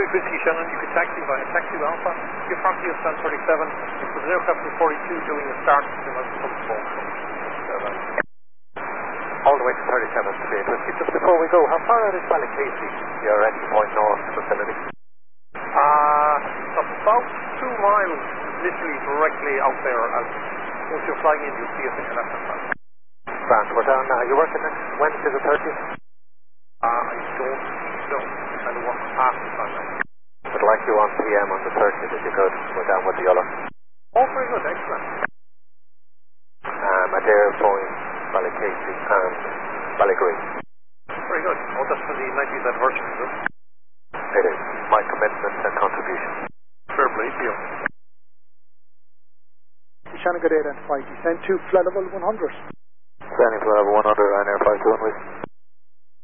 Whiskey Shannon, you can taxi via Taxi Alpha. Your property is 1037. There's an aircraft from 42 doing a start. All the way to 37 to be Whiskey. Just before we go, how far out is Ballycasey, your entry point north facility? About 2 miles, literally directly out there. As once you're flying in, you'll see us in your left hand side. Grant, we're down now. Are you working next Wednesday the 30th? I don't know. I kind of work half the time now. I'd like you on PM on the 30th if you could. We're down with the other. Oh, very good. Excellent. Adair, Boeing, Ballycasey and Ballygreen. Very good. Oh, that's for the 90th anniversary, is it? It is. My commitment and contribution. Fair play to you. Shannon got identified. He sent to flight level 100. Sending flight level 100, Ryanair 521 with.